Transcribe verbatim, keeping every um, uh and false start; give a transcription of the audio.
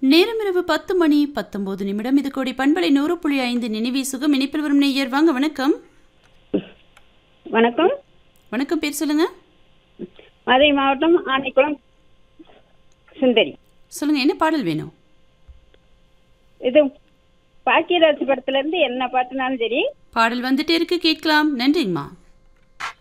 நேரம் இரவு பத்து மணி பத்தொன்பது நிமிடம். இது கோடி பண்பலை நூறு புள்ளி ஐந்து நினைவி சுகம். இணைப்பில் வரும் நேயர் வாங்க. வணக்கம். வணக்கம். வணக்கம். பேர் சொல்லுங்க. மதுரை மாவட்டம் ஆனைக்குளம் சுந்தரி. சொல்லுங்க, என்ன பாடல் வேணும்? இது பாக்கியராஜ் படத்துல இருந்து என்ன பாட்டுனாலும் சரி. பாடல் வந்துட்டே இருக்கு, கேட்கலாம். நன்றிங்கம்மா.